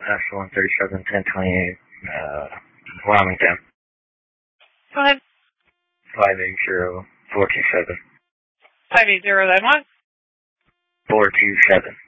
S137, 1028, Wilmington. Go ahead. 580-427. 580, then what? 427.